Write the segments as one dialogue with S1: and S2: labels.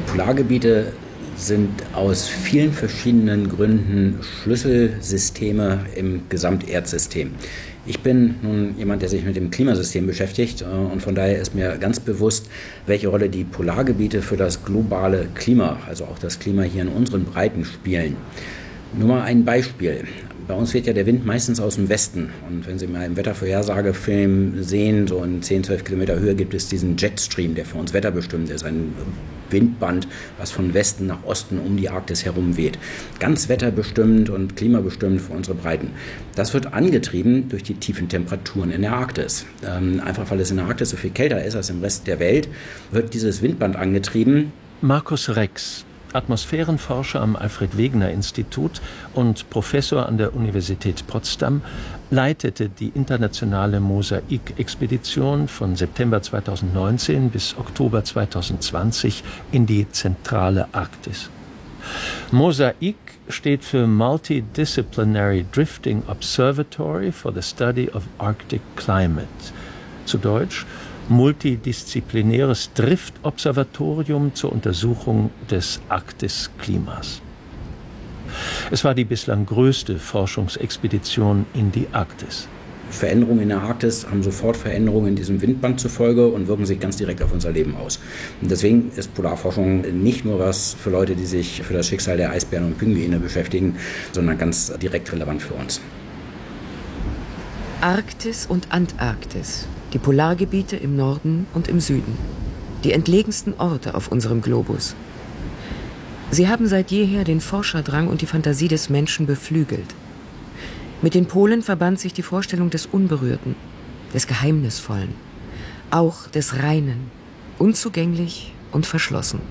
S1: Polargebiete sind aus vielen verschiedenen Gründen Schlüsselsysteme im Gesamterdsystem. Ich bin nun jemand, der sich mit dem Klimasystem beschäftigt und von daher ist mir ganz bewusst, welche Rolle die Polargebiete für das globale Klima, also auch das Klima hier in unseren Breiten spielen. Nur mal ein Beispiel. Bei uns weht ja der Wind meistens aus dem Westen. Und wenn Sie mal im Wettervorhersagefilm sehen, so in 10, 12 Kilometer Höhe gibt es diesen Jetstream, der für uns wetterbestimmt ist. Ein Windband, was von Westen nach Osten um die Arktis herum weht. Ganz wetterbestimmt und klimabestimmt für unsere Breiten. Das wird angetrieben durch die tiefen Temperaturen in der Arktis. Einfach weil es in der Arktis so viel kälter ist als im Rest der Welt, wird dieses Windband angetrieben.
S2: Markus Rex, Atmosphärenforscher am Alfred-Wegener-Institut und Professor an der Universität Potsdam, leitete die internationale Mosaik-Expedition von September 2019 bis Oktober 2020 in die zentrale Arktis. Mosaik steht für Multidisciplinary Drifting Observatory for the Study of Arctic Climate. Zu Deutsch multidisziplinäres Driftobservatorium zur Untersuchung des Arktisklimas. Es war die bislang größte Forschungsexpedition in die Arktis.
S1: Veränderungen in der Arktis haben sofort Veränderungen in diesem Windband zur Folge und wirken sich ganz direkt auf unser Leben aus. Und deswegen ist Polarforschung nicht nur was für Leute, die sich für das Schicksal der Eisbären und Pinguine beschäftigen, sondern ganz direkt relevant für uns.
S3: Arktis und Antarktis. Die Polargebiete im Norden und im Süden. Die entlegensten Orte auf unserem Globus. Sie haben seit jeher den Forscherdrang und die Fantasie des Menschen beflügelt. Mit den Polen verband sich die Vorstellung des Unberührten, des Geheimnisvollen, auch des Reinen, unzugänglich und verschlossen.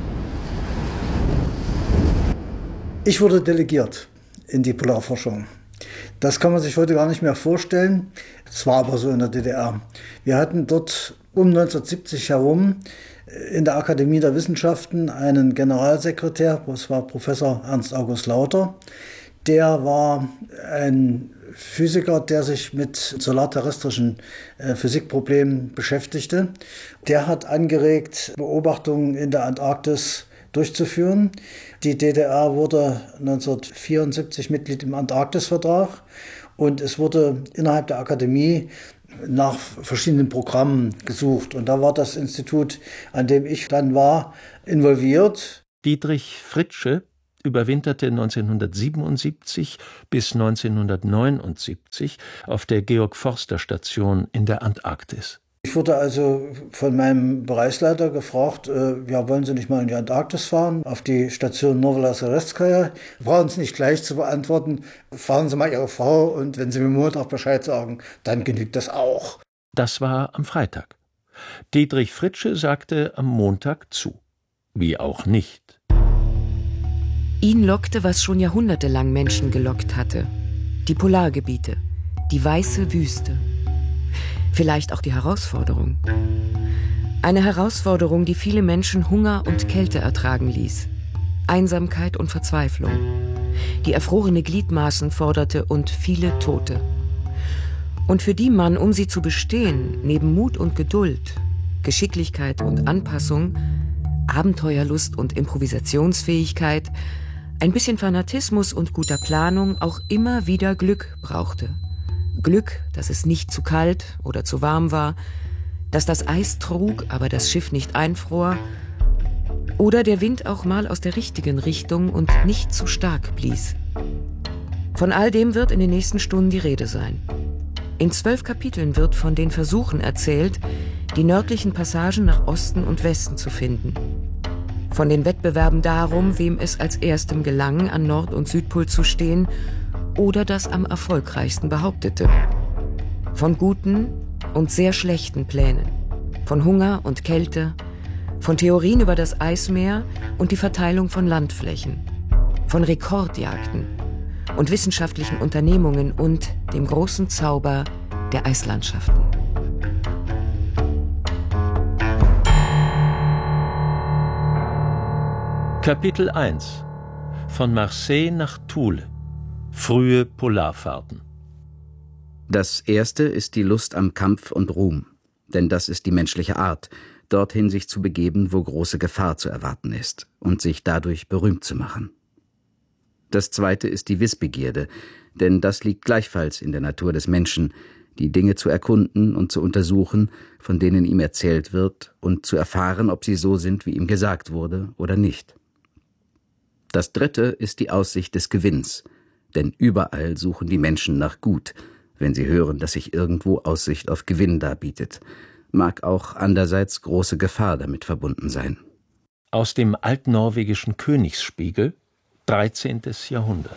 S4: Ich wurde delegiert in die Polarforschung. Das kann man sich heute gar nicht mehr vorstellen. Es war aber so in der DDR. Wir hatten dort um 1970 herum in der Akademie der Wissenschaften einen Generalsekretär, das war Professor Ernst August Lauter. Der war ein Physiker, der sich mit solarterrestrischen Physikproblemen beschäftigte. Der hat angeregt, Beobachtungen in der Antarktis durchzuführen. Die DDR wurde 1974 Mitglied im Antarktisvertrag und es wurde innerhalb der Akademie nach verschiedenen Programmen gesucht. Und da war das Institut, an dem ich dann war, involviert.
S2: Dietrich Fritsche überwinterte 1977 bis 1979 auf der Georg-Forster-Station in der Antarktis.
S4: Ich wurde also von meinem Bereichsleiter gefragt, ja, wollen Sie nicht mal in die Antarktis fahren, auf die Station Novaya Serestskaya? Brauchen Sie nicht gleich zu beantworten, fragen Sie mal Ihre Frau und wenn Sie mir Montag Bescheid sagen, dann genügt das auch.
S2: Das war am Freitag. Dietrich Fritsche sagte am Montag zu. Wie auch nicht.
S3: Ihn lockte, was schon jahrhundertelang Menschen gelockt hatte. Die Polargebiete, die weiße Wüste. Vielleicht auch die Herausforderung. Eine Herausforderung, die viele Menschen Hunger und Kälte ertragen ließ. Einsamkeit und Verzweiflung. Die erfrorene Gliedmaßen forderte und viele Tote. Und für die man, um sie zu bestehen, neben Mut und Geduld, Geschicklichkeit und Anpassung, Abenteuerlust und Improvisationsfähigkeit, ein bisschen Fanatismus und guter Planung auch immer wieder Glück brauchte. Glück, dass es nicht zu kalt oder zu warm war, dass das Eis trug, aber das Schiff nicht einfror, oder der Wind auch mal aus der richtigen Richtung und nicht zu stark blies. Von all dem wird in den nächsten Stunden die Rede sein. In 12 Kapiteln wird von den Versuchen erzählt, die nördlichen Passagen nach Osten und Westen zu finden. Von den Wettbewerben darum, wem es als erstem gelang, an Nord- und Südpol zu stehen oder das am erfolgreichsten behauptete. Von guten und sehr schlechten Plänen, von Hunger und Kälte, von Theorien über das Eismeer und die Verteilung von Landflächen, von Rekordjagden und wissenschaftlichen Unternehmungen und dem großen Zauber der Eislandschaften.
S2: Kapitel 1 Von Marseille nach Thule. Frühe Polarfahrten.
S5: Das erste ist die Lust am Kampf und Ruhm. Denn das ist die menschliche Art.
S1: dorthin sich zu begeben, wo große Gefahr zu erwarten ist, und sich dadurch berühmt zu machen. Das zweite ist die Wissbegierde, denn das liegt gleichfalls in der Natur des Menschen, die Dinge zu erkunden und zu untersuchen, von denen ihm erzählt wird, und zu erfahren, ob sie so sind, wie ihm gesagt wurde oder nicht. Das dritte ist die Aussicht des Gewinns, denn überall suchen die Menschen nach Gut, wenn sie hören, dass sich irgendwo Aussicht auf Gewinn darbietet. Mag auch andererseits große Gefahr damit verbunden sein.
S2: Aus dem altnorwegischen Königsspiegel, 13. Jahrhundert.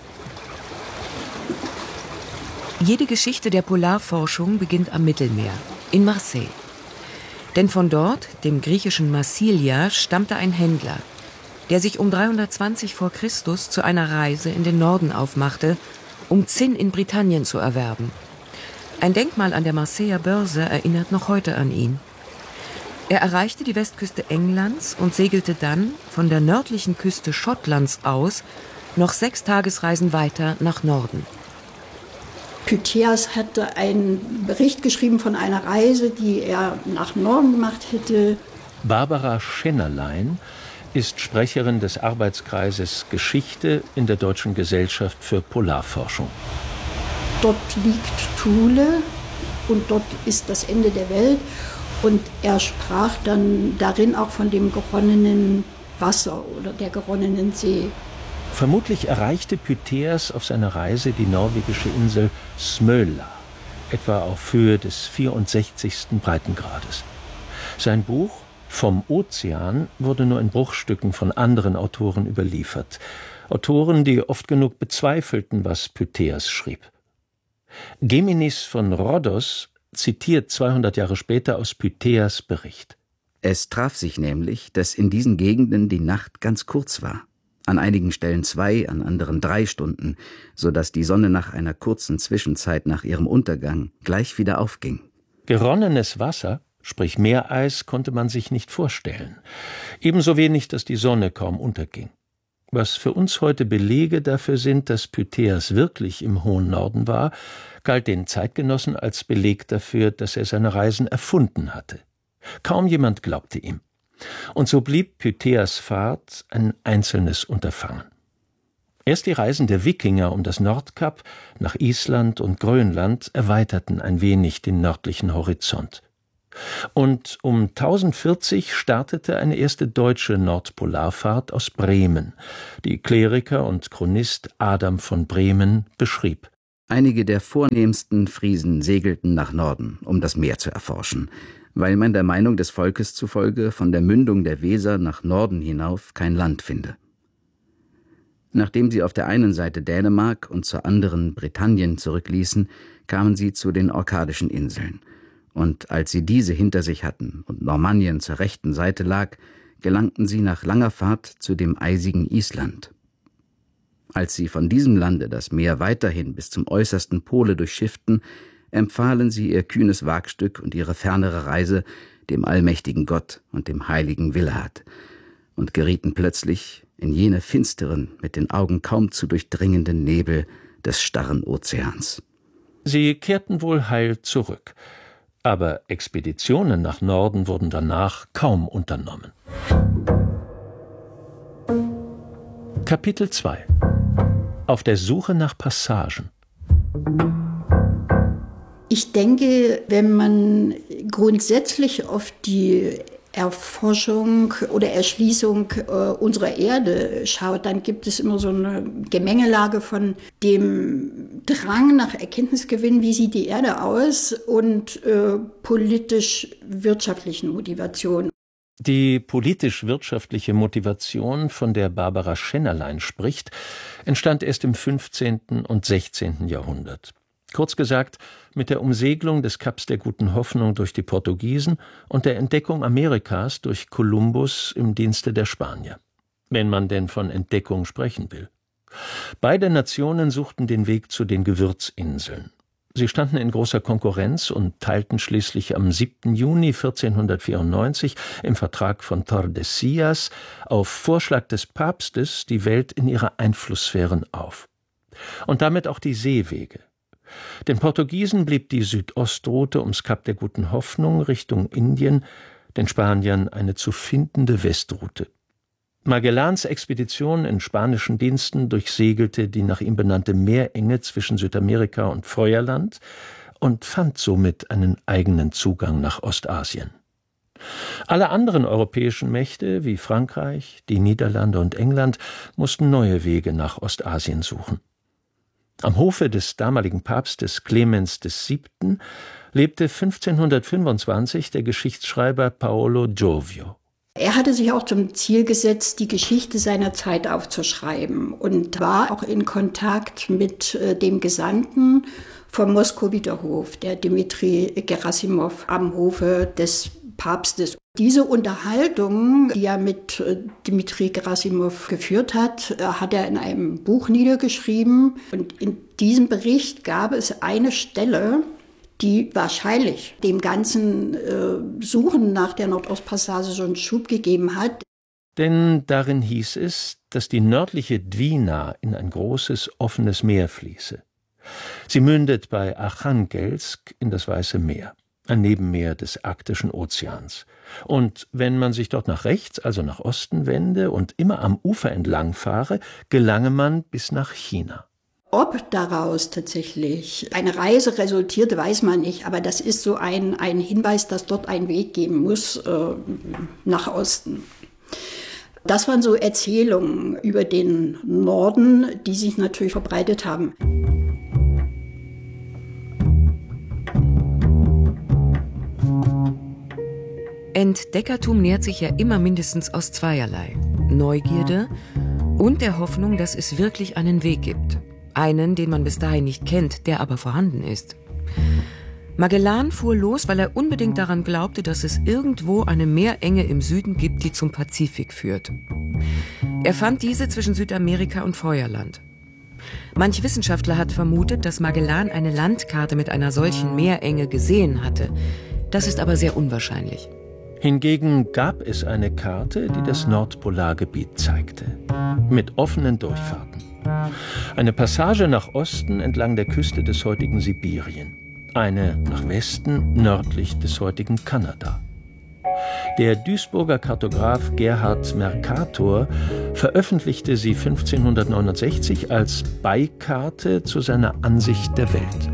S3: Jede Geschichte der Polarforschung beginnt am Mittelmeer, in Marseille. Denn von dort, dem griechischen Massilia, stammte ein Händler, der sich um 320 vor Christus zu einer Reise in den Norden aufmachte, um Zinn in Britannien zu erwerben. Ein Denkmal an der Marseiller Börse erinnert noch heute an ihn. Er erreichte die Westküste Englands und segelte dann von der nördlichen Küste Schottlands aus noch 6 Tagesreisen weiter nach Norden.
S5: Pytheas hatte einen Bericht geschrieben von einer Reise, die er nach Norden gemacht hätte.
S2: Barbara Schennerlein ist Sprecherin des Arbeitskreises Geschichte in der Deutschen Gesellschaft für Polarforschung.
S5: Dort liegt Thule und dort ist das Ende der Welt. Und er sprach dann darin auch von dem geronnenen Wasser oder der geronnenen See.
S2: Vermutlich erreichte Pytheas auf seiner Reise die norwegische Insel Smøla, etwa auf Höhe des 64. Breitengrades. Sein Buch Vom Ozean wurde nur in Bruchstücken von anderen Autoren überliefert. Autoren, die oft genug bezweifelten, was Pytheas schrieb. Gemenis von Rhodos zitiert 200 Jahre später aus Pytheas' Bericht.
S1: Es traf sich nämlich, dass in diesen Gegenden die Nacht ganz kurz war. An einigen Stellen 2, an anderen 3 Stunden, so dass die Sonne nach einer kurzen Zwischenzeit nach ihrem Untergang gleich wieder aufging.
S2: Geronnenes Wasser, sprich Meereis, konnte man sich nicht vorstellen. Ebenso wenig, dass die Sonne kaum unterging. Was für uns heute Belege dafür sind, dass Pytheas wirklich im hohen Norden war, galt den Zeitgenossen als Beleg dafür, dass er seine Reisen erfunden hatte. Kaum jemand glaubte ihm. Und so blieb Pytheas' Fahrt ein einzelnes Unterfangen. Erst die Reisen der Wikinger um das Nordkap nach Island und Grönland erweiterten ein wenig den nördlichen Horizont. Und um 1040 startete eine erste deutsche Nordpolarfahrt aus Bremen, die Kleriker und Chronist Adam von Bremen beschrieb.
S1: Einige der vornehmsten Friesen segelten nach Norden, um das Meer zu erforschen, weil man der Meinung des Volkes zufolge von der Mündung der Weser nach Norden hinauf kein Land finde. Nachdem sie auf der einen Seite Dänemark und zur anderen Britannien zurückließen, kamen sie zu den Orkadischen Inseln. Und als sie diese hinter sich hatten und Normandien zur rechten Seite lag, gelangten sie nach langer Fahrt zu dem eisigen Island. Als sie von diesem Lande das Meer weiterhin bis zum äußersten Pole durchschifften, empfahlen sie ihr kühnes Wagstück und ihre fernere Reise dem allmächtigen Gott und dem heiligen Willehad und gerieten plötzlich in jene finsteren, mit den Augen kaum zu durchdringenden Nebel des starren Ozeans.
S2: Sie kehrten wohl heil zurück, aber Expeditionen nach Norden wurden danach kaum unternommen. Kapitel 2: Auf der Suche nach Passagen.
S5: Ich denke, wenn man grundsätzlich auf die Erforschung oder Erschließung unserer Erde schaut, dann gibt es immer so eine Gemengelage von dem Drang nach Erkenntnisgewinn, wie sieht die Erde aus, und politisch-wirtschaftlichen Motivationen.
S2: Die politisch-wirtschaftliche Motivation, von der Barbara Schennerlein spricht, entstand erst im 15. und 16. Jahrhundert. Kurz gesagt, mit der Umsegelung des Kaps der Guten Hoffnung durch die Portugiesen und der Entdeckung Amerikas durch Kolumbus im Dienste der Spanier. Wenn man denn von Entdeckung sprechen will. Beide Nationen suchten den Weg zu den Gewürzinseln. Sie standen in großer Konkurrenz und teilten schließlich am 7. Juni 1494 im Vertrag von Tordesillas auf Vorschlag des Papstes die Welt in ihre Einflusssphären auf. Und damit auch die Seewege. Den Portugiesen blieb die Südostroute ums Kap der Guten Hoffnung Richtung Indien, den Spaniern eine zu findende Westroute. Magellans Expedition in spanischen Diensten durchsegelte die nach ihm benannte Meerenge zwischen Südamerika und Feuerland und fand somit einen eigenen Zugang nach Ostasien. Alle anderen europäischen Mächte wie Frankreich, die Niederlande und England mussten neue Wege nach Ostasien suchen. Am Hofe des damaligen Papstes Clemens VII. Lebte 1525 der Geschichtsschreiber Paolo Giovio.
S5: Er hatte sich auch zum Ziel gesetzt, die Geschichte seiner Zeit aufzuschreiben und war auch in Kontakt mit dem Gesandten vom Moskowiter Hof, der Dmitri Gerasimov, am Hofe des Papstes. Diese Unterhaltung, die er mit Dmitri Gerasimov geführt hat, hat er in einem Buch niedergeschrieben. Und in diesem Bericht gab es eine Stelle, die wahrscheinlich dem ganzen Suchen nach der Nordostpassage so einen Schub gegeben hat.
S2: Denn darin hieß es, dass die nördliche Dwina in ein großes, offenes Meer fließe. Sie mündet bei Archangelsk in das Weiße Meer, ein Nebenmeer des Arktischen Ozeans. Und wenn man sich dort nach rechts, also nach Osten wende und immer am Ufer entlang fahre, gelange man bis nach China.
S5: Ob daraus tatsächlich eine Reise resultierte, weiß man nicht. Aber das ist so ein Hinweis, dass dort ein Weg geben muss nach Osten. Das waren so Erzählungen über den Norden, die sich natürlich verbreitet haben.
S3: Entdeckertum nährt sich ja immer mindestens aus zweierlei: Neugierde und der Hoffnung, dass es wirklich einen Weg gibt. Einen, den man bis dahin nicht kennt, der aber vorhanden ist. Magellan fuhr los, weil er unbedingt daran glaubte, dass es irgendwo eine Meerenge im Süden gibt, die zum Pazifik führt. Er fand diese zwischen Südamerika und Feuerland. Manch Wissenschaftler hat vermutet, dass Magellan eine Landkarte mit einer solchen Meerenge gesehen hatte. Das ist aber sehr unwahrscheinlich.
S2: Hingegen gab es eine Karte, die das Nordpolargebiet zeigte, mit offenen Durchfahrten. Eine Passage nach Osten entlang der Küste des heutigen Sibirien, eine nach Westen nördlich des heutigen Kanada. Der Duisburger Kartograf Gerhard Mercator veröffentlichte sie 1569 als Beikarte zu seiner Ansicht der Welt.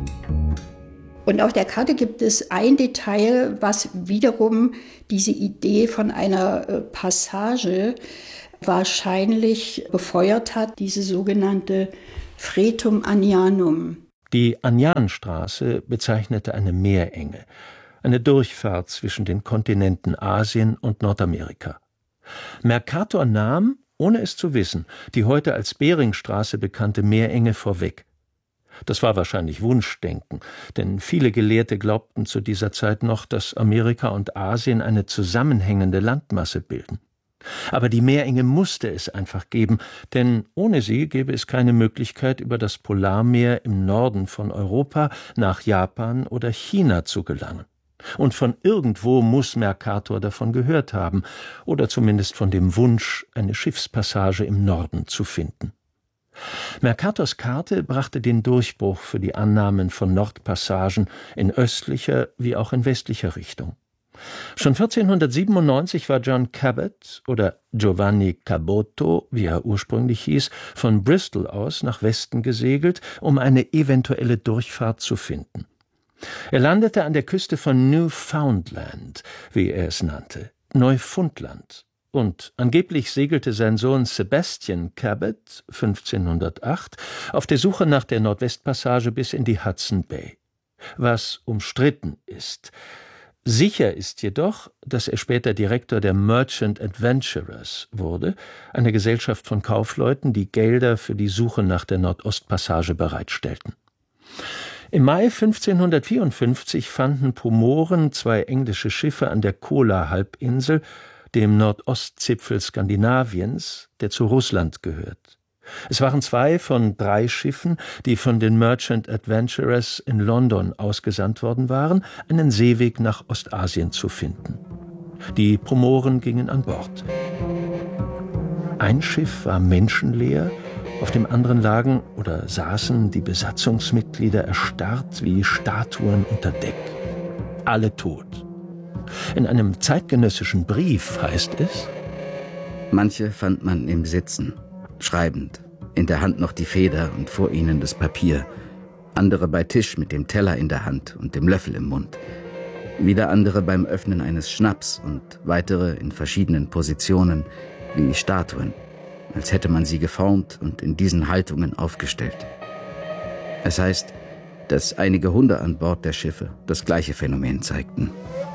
S5: Und auf der Karte gibt es ein Detail, was wiederum diese Idee von einer Passage wahrscheinlich befeuert hat, diese sogenannte Fretum Anianum.
S2: Die Anianstraße bezeichnete eine Meerenge, eine Durchfahrt zwischen den Kontinenten Asien und Nordamerika. Mercator nahm, ohne es zu wissen, die heute als Beringstraße bekannte Meerenge vorweg. Das war wahrscheinlich Wunschdenken, denn viele Gelehrte glaubten zu dieser Zeit noch, dass Amerika und Asien eine zusammenhängende Landmasse bilden. Aber die Meerenge musste es einfach geben, denn ohne sie gäbe es keine Möglichkeit, über das Polarmeer im Norden von Europa nach Japan oder China zu gelangen. Und von irgendwo muss Mercator davon gehört haben, oder zumindest von dem Wunsch, eine Schiffspassage im Norden zu finden. Mercators Karte brachte den Durchbruch für die Annahmen von Nordpassagen in östlicher wie auch in westlicher Richtung. Schon 1497 war John Cabot oder Giovanni Caboto, wie er ursprünglich hieß, von Bristol aus nach Westen gesegelt, um eine eventuelle Durchfahrt zu finden. Er landete an der Küste von Newfoundland, wie er es nannte, Neufundland. Und angeblich segelte sein Sohn Sebastian Cabot 1508 auf der Suche nach der Nordwestpassage bis in die Hudson Bay. Was umstritten ist. Sicher ist jedoch, dass er später Direktor der Merchant Adventurers wurde, eine Gesellschaft von Kaufleuten, die Gelder für die Suche nach der Nordostpassage bereitstellten. Im Mai 1554 fanden Pomoren zwei englische Schiffe an der Kola-Halbinsel, dem Nordostzipfel Skandinaviens, der zu Russland gehört. Es waren 2 von 3 Schiffen, die von den Merchant Adventurers in London ausgesandt worden waren, einen Seeweg nach Ostasien zu finden. Die Pomoren gingen an Bord. Ein Schiff war menschenleer, auf dem anderen lagen oder saßen die Besatzungsmitglieder erstarrt wie Statuen unter Deck. Alle tot. In einem zeitgenössischen Brief heißt es:
S6: Manche fand man im Sitzen, schreibend, in der Hand noch die Feder und vor ihnen das Papier, andere bei Tisch mit dem Teller in der Hand und dem Löffel im Mund, wieder andere beim Öffnen eines Schnaps und weitere in verschiedenen Positionen wie Statuen, als hätte man sie geformt und in diesen Haltungen aufgestellt. Es heißt, dass einige Hunde an Bord der Schiffe das gleiche Phänomen zeigten.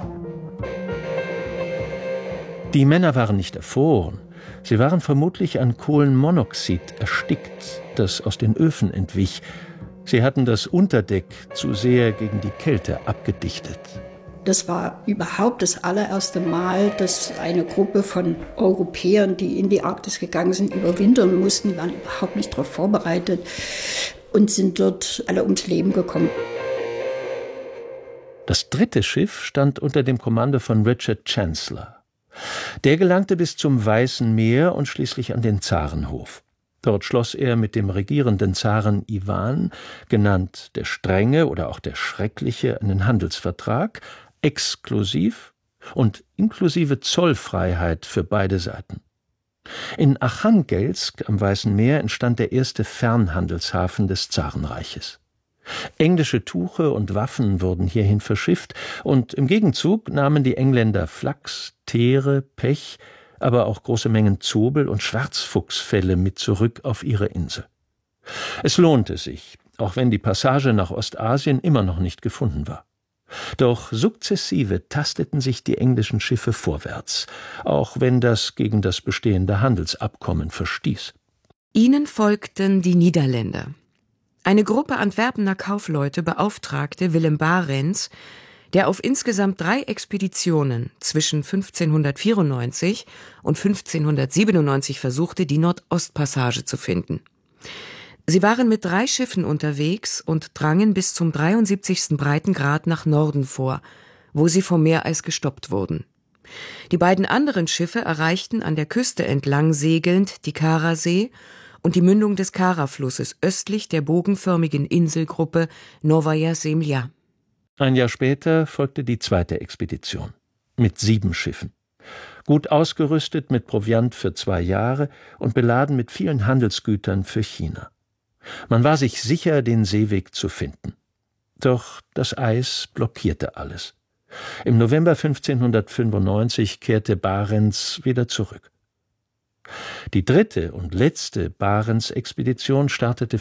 S2: Die Männer waren nicht erfroren. Sie waren vermutlich an Kohlenmonoxid erstickt, das aus den Öfen entwich. Sie hatten das Unterdeck zu sehr gegen die Kälte abgedichtet.
S5: Das war überhaupt das allererste Mal, dass eine Gruppe von Europäern, die in die Arktis gegangen sind, überwintern mussten. Die waren überhaupt nicht darauf vorbereitet und sind dort alle ums Leben gekommen.
S2: Das 3. Schiff stand unter dem Kommando von Richard Chancellor. Der gelangte bis zum Weißen Meer und schließlich an den Zarenhof. Dort schloss er mit dem regierenden Zaren Iwan, genannt der Strenge oder auch der Schreckliche, einen Handelsvertrag, exklusiv und inklusive Zollfreiheit für beide Seiten. In Archangelsk am Weißen Meer entstand der erste Fernhandelshafen des Zarenreiches. Englische Tuche und Waffen wurden hierhin verschifft und im Gegenzug nahmen die Engländer Flachs, Teere, Pech, aber auch große Mengen Zobel und Schwarzfuchsfelle mit zurück auf ihre Insel. Es lohnte sich, auch wenn die Passage nach Ostasien immer noch nicht gefunden war. Doch sukzessive tasteten sich die englischen Schiffe vorwärts, auch wenn das gegen das bestehende Handelsabkommen verstieß.
S3: Ihnen folgten die Niederländer. Eine Gruppe Antwerpener Kaufleute beauftragte Willem Barents, der auf insgesamt 3 Expeditionen zwischen 1594 und 1597 versuchte, die Nordostpassage zu finden. Sie waren mit 3 Schiffen unterwegs und drangen bis zum 73. Breitengrad nach Norden vor, wo sie vom Meereis gestoppt wurden. Die beiden anderen Schiffe erreichten an der Küste entlang segelnd die Karasee und die Mündung des Kara-Flusses östlich der bogenförmigen Inselgruppe Novaya Zemlja.
S2: Ein Jahr später folgte die 2. Expedition mit 7 Schiffen, gut ausgerüstet mit Proviant für 2 Jahre und beladen mit vielen Handelsgütern für China. Man war sich sicher, den Seeweg zu finden. Doch das Eis blockierte alles. Im November 1595 kehrte Barents wieder zurück. Die 3. und letzte Barents-Expedition startete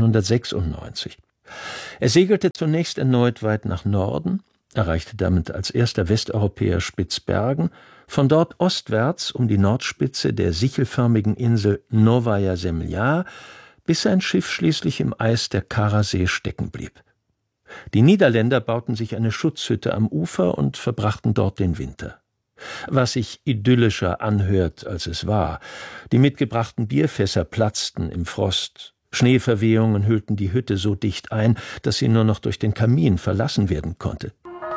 S2: 1596. Er segelte zunächst erneut weit nach Norden, erreichte damit als erster Westeuropäer Spitzbergen, von dort ostwärts um die Nordspitze der sichelförmigen Insel Novaya Zemlja, bis sein Schiff schließlich im Eis der Karasee stecken blieb. Die Niederländer bauten sich eine Schutzhütte am Ufer und verbrachten dort den Winter. Was sich idyllischer anhört, als es war. Die mitgebrachten Bierfässer platzten im Frost. Schneeverwehungen hüllten die Hütte so dicht ein, dass sie nur noch durch den Kamin verlassen werden konnte.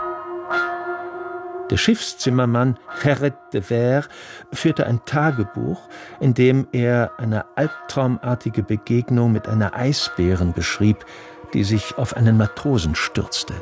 S2: Der Schiffszimmermann Gerrit de Ver führte ein Tagebuch, in dem er eine albtraumartige Begegnung mit einer Eisbären beschrieb, die sich auf einen Matrosen stürzte.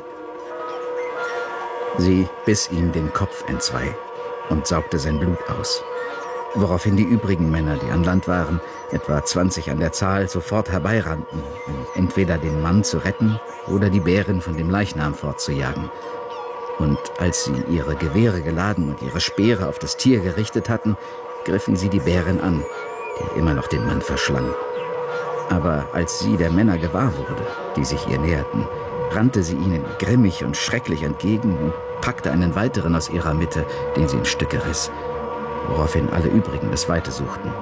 S6: Sie biss ihm den Kopf entzwei und saugte sein Blut aus, woraufhin die übrigen Männer, die an Land waren, etwa 20 an der Zahl, sofort herbeirannten, um entweder den Mann zu retten oder die Bären von dem Leichnam fortzujagen. Und als sie ihre Gewehre geladen und ihre Speere auf das Tier gerichtet hatten, griffen sie die Bären an, die immer noch den Mann verschlang. Aber als sie der Männer gewahr wurde, die sich ihr näherten, rannte sie ihnen grimmig und schrecklich entgegen und packte einen weiteren aus ihrer Mitte, den sie in Stücke riss, woraufhin alle übrigen das Weite suchten.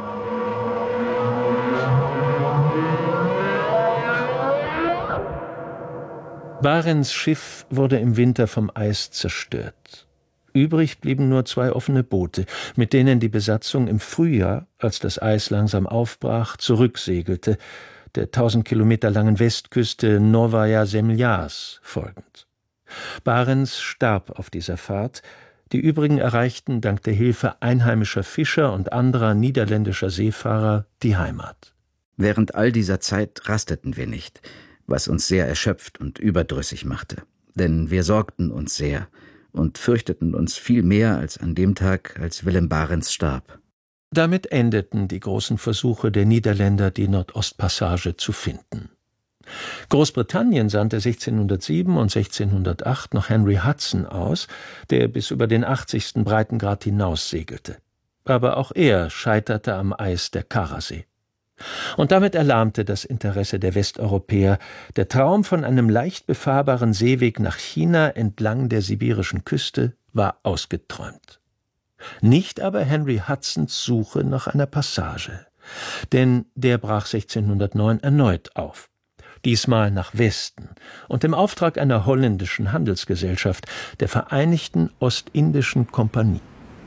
S2: Barents Schiff wurde im Winter vom Eis zerstört. Übrig blieben nur 2 offene Boote, mit denen die Besatzung im Frühjahr, als das Eis langsam aufbrach, zurücksegelte, der 1000 Kilometer langen Westküste Novaya Zemljas folgend. Barents starb auf dieser Fahrt. Die übrigen erreichten dank der Hilfe einheimischer Fischer und anderer niederländischer Seefahrer die Heimat.
S6: Während all dieser Zeit rasteten wir nicht, was uns sehr erschöpft und überdrüssig machte. Denn wir sorgten uns sehr und fürchteten uns viel mehr als an dem Tag, als Willem Barents starb.
S2: Damit endeten die großen Versuche der Niederländer, die Nordostpassage zu finden. Großbritannien sandte 1607 und 1608 noch Henry Hudson aus, der bis über den 80. Breitengrad hinaus segelte. Aber auch er scheiterte am Eis der Karasee. Und damit erlahmte das Interesse der Westeuropäer. Der Traum von einem leicht befahrbaren Seeweg nach China entlang der sibirischen Küste war ausgeträumt. Nicht aber Henry Hudsons Suche nach einer Passage, denn der brach 1609 erneut auf. Diesmal nach Westen und im Auftrag einer holländischen Handelsgesellschaft, der Vereinigten Ostindischen Kompanie.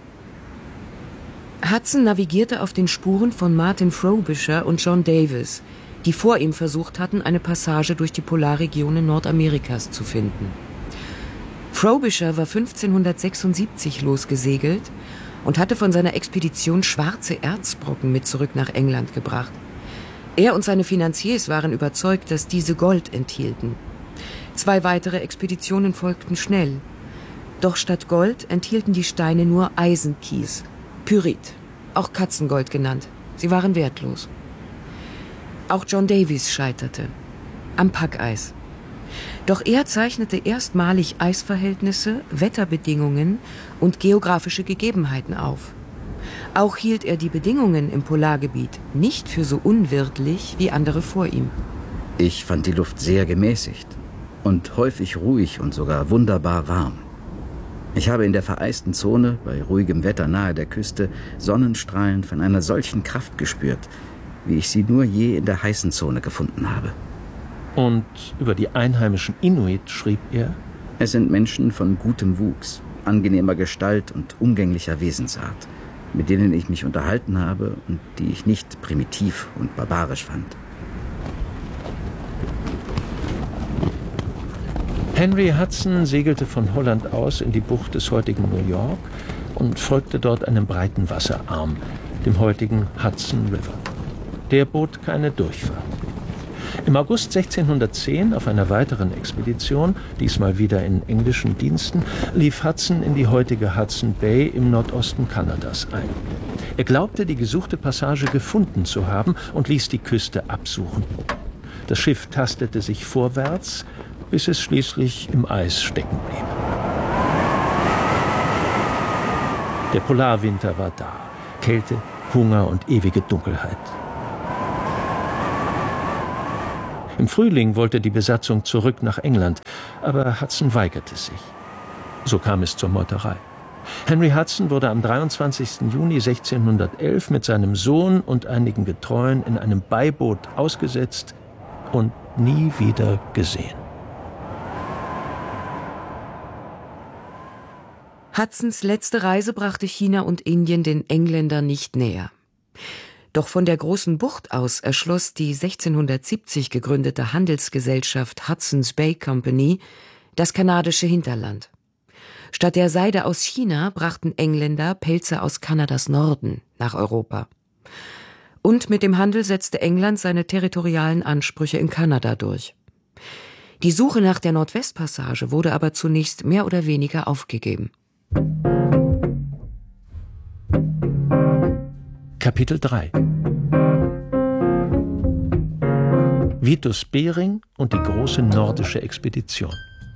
S3: Hudson navigierte auf den Spuren von Martin Frobisher und John Davis, die vor ihm versucht hatten, eine Passage durch die Polarregionen Nordamerikas zu finden. Frobisher war 1576 losgesegelt und hatte von seiner Expedition schwarze Erzbrocken mit zurück nach England gebracht. Er und seine Finanziers waren überzeugt, dass diese Gold enthielten. 2 weitere Expeditionen folgten schnell. Doch statt Gold enthielten die Steine nur Eisenkies, Pyrit, auch Katzengold genannt. Sie waren wertlos. Auch John Davis scheiterte. Am Packeis. Doch er zeichnete erstmalig Eisverhältnisse, Wetterbedingungen und geografische Gegebenheiten auf. Auch hielt er die Bedingungen im Polargebiet nicht für so unwirtlich wie andere vor ihm.
S6: Ich fand die Luft sehr gemäßigt und häufig ruhig und sogar wunderbar warm. Ich habe in der vereisten Zone, bei ruhigem Wetter nahe der Küste, Sonnenstrahlen von einer solchen Kraft gespürt, wie ich sie nur je in der heißen Zone gefunden habe.
S2: Und über die einheimischen Inuit schrieb er:
S6: Es sind Menschen von gutem Wuchs, angenehmer Gestalt und umgänglicher Wesensart, mit denen ich mich unterhalten habe und die ich nicht primitiv und barbarisch fand.
S2: Henry Hudson segelte von Holland aus in die Bucht des heutigen New York und folgte dort einem breiten Wasserarm, dem heutigen Hudson River. Der bot keine Durchfahrt. Im August 1610, auf einer weiteren Expedition, diesmal wieder in englischen Diensten, lief Hudson in die heutige Hudson Bay im Nordosten Kanadas ein. Er glaubte, die gesuchte Passage gefunden zu haben und ließ die Küste absuchen. Das Schiff tastete sich vorwärts, bis es schließlich im Eis stecken blieb. Der Polarwinter war da. Kälte, Hunger und ewige Dunkelheit. Im Frühling wollte die Besatzung zurück nach England, aber Hudson weigerte sich. So kam es zur Meuterei. Henry Hudson wurde am 23. Juni 1611 mit seinem Sohn und einigen Getreuen in einem Beiboot ausgesetzt und nie wieder gesehen.
S3: Hudsons letzte Reise brachte China und Indien den Engländern nicht näher. Doch von der großen Bucht aus erschloss die 1670 gegründete Handelsgesellschaft Hudson's Bay Company das kanadische Hinterland. Statt der Seide aus China brachten Engländer Pelze aus Kanadas Norden nach Europa. Und mit dem Handel setzte England seine territorialen Ansprüche in Kanada durch. Die Suche nach der Nordwestpassage wurde aber zunächst mehr oder weniger aufgegeben.
S2: Kapitel 3 Vitus Bering und die große nordische Expedition.